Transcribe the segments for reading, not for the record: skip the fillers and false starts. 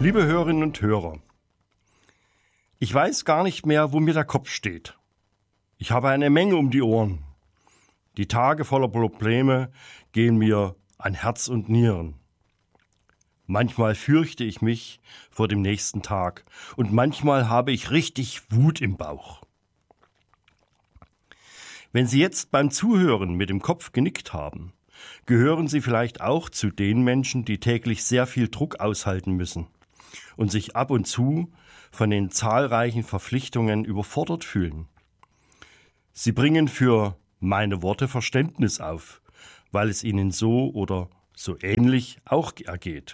Liebe Hörerinnen und Hörer, ich weiß gar nicht mehr, wo mir der Kopf steht. Ich habe eine Menge um die Ohren. Die Tage voller Probleme gehen mir an Herz und Nieren. Manchmal fürchte ich mich vor dem nächsten Tag und manchmal habe ich richtig Wut im Bauch. Wenn Sie jetzt beim Zuhören mit dem Kopf genickt haben, gehören Sie vielleicht auch zu den Menschen, die täglich sehr viel Druck aushalten müssen und sich ab und zu von den zahlreichen Verpflichtungen überfordert fühlen. Sie bringen für meine Worte Verständnis auf, weil es Ihnen so oder so ähnlich auch ergeht.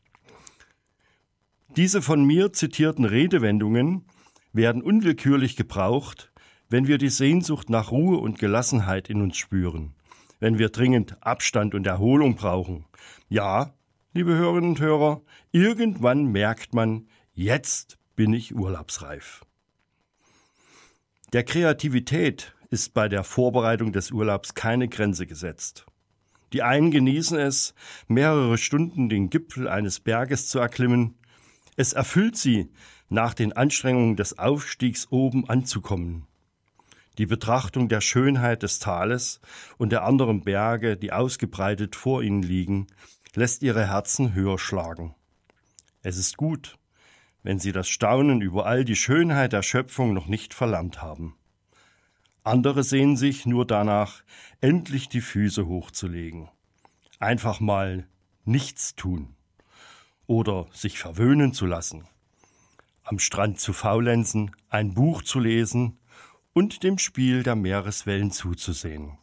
Diese von mir zitierten Redewendungen werden unwillkürlich gebraucht, wenn wir die Sehnsucht nach Ruhe und Gelassenheit in uns spüren, wenn wir dringend Abstand und Erholung brauchen. Ja, liebe Hörerinnen und Hörer, irgendwann merkt man, jetzt bin ich urlaubsreif. Der Kreativität ist bei der Vorbereitung des Urlaubs keine Grenze gesetzt. Die einen genießen es, mehrere Stunden den Gipfel eines Berges zu erklimmen. Es erfüllt sie, nach den Anstrengungen des Aufstiegs oben anzukommen. Die Betrachtung der Schönheit des Tales und der anderen Berge, die ausgebreitet vor ihnen liegen, lässt ihre Herzen höher schlagen. Es ist gut, wenn sie das Staunen über all die Schönheit der Schöpfung noch nicht verlernt haben. Andere sehnen sich nur danach, endlich die Füße hochzulegen. Einfach mal nichts tun oder sich verwöhnen zu lassen. Am Strand zu faulenzen, ein Buch zu lesen und dem Spiel der Meereswellen zuzusehen.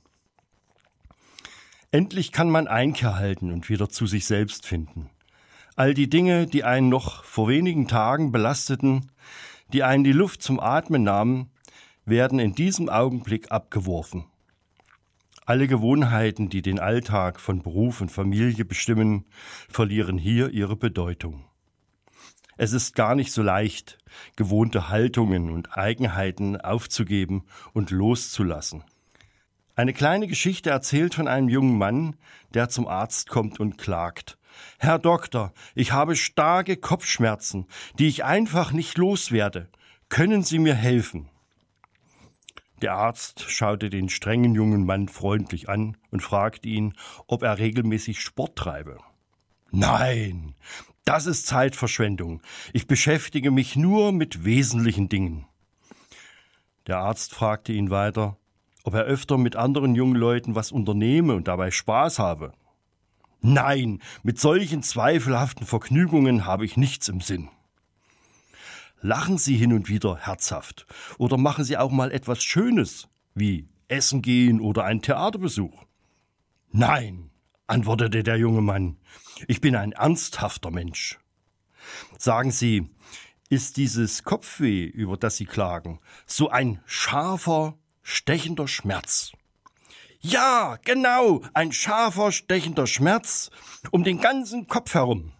Endlich kann man Einkehr halten und wieder zu sich selbst finden. All die Dinge, die einen noch vor wenigen Tagen belasteten, die einen die Luft zum Atmen nahmen, werden in diesem Augenblick abgeworfen. Alle Gewohnheiten, die den Alltag von Beruf und Familie bestimmen, verlieren hier ihre Bedeutung. Es ist gar nicht so leicht, gewohnte Haltungen und Eigenheiten aufzugeben und loszulassen. Eine kleine Geschichte erzählt von einem jungen Mann, der zum Arzt kommt und klagt. Herr Doktor, ich habe starke Kopfschmerzen, die ich einfach nicht loswerde. Können Sie mir helfen? Der Arzt schaute den strengen jungen Mann freundlich an und fragte ihn, ob er regelmäßig Sport treibe. Nein, das ist Zeitverschwendung. Ich beschäftige mich nur mit wesentlichen Dingen. Der Arzt fragte ihn weiter, ob er öfter mit anderen jungen Leuten was unternehme und dabei Spaß habe. Nein, mit solchen zweifelhaften Vergnügungen habe ich nichts im Sinn. Lachen Sie hin und wieder herzhaft oder machen Sie auch mal etwas Schönes, wie Essen gehen oder einen Theaterbesuch. Nein, antwortete der junge Mann, ich bin ein ernsthafter Mensch. Sagen Sie, ist dieses Kopfweh, über das Sie klagen, so ein scharfer, stechender Schmerz? Ja, genau, ein scharfer, stechender Schmerz um den ganzen Kopf herum.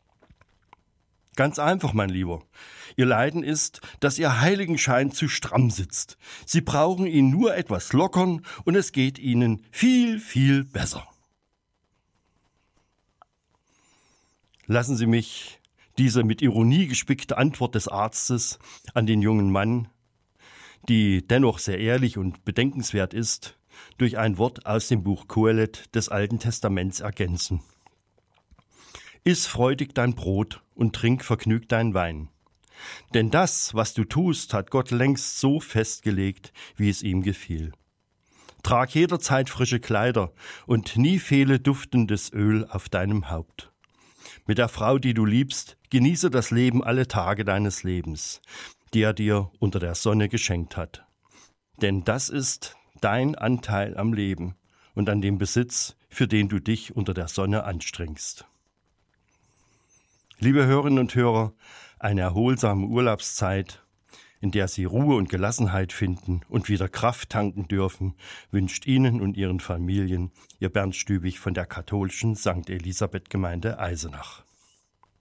Ganz einfach, mein Lieber. Ihr Leiden ist, dass Ihr Heiligenschein zu stramm sitzt. Sie brauchen ihn nur etwas lockern und es geht Ihnen viel, viel besser. Lassen Sie mich diese mit Ironie gespickte Antwort des Arztes an den jungen Mann, die dennoch sehr ehrlich und bedenkenswert ist, durch ein Wort aus dem Buch Kohelet des Alten Testaments ergänzen. Iss freudig dein Brot und trink vergnügt dein Wein. Denn das, was du tust, hat Gott längst so festgelegt, wie es ihm gefiel. Trag jederzeit frische Kleider und nie fehle duftendes Öl auf deinem Haupt. Mit der Frau, die du liebst, genieße das Leben alle Tage deines Lebens, die er dir unter der Sonne geschenkt hat. Denn das ist dein Anteil am Leben und an dem Besitz, für den du dich unter der Sonne anstrengst. Liebe Hörerinnen und Hörer, eine erholsame Urlaubszeit, in der Sie Ruhe und Gelassenheit finden und wieder Kraft tanken dürfen, wünscht Ihnen und Ihren Familien Ihr Bernd Stübig von der katholischen St. Elisabeth Gemeinde Eisenach.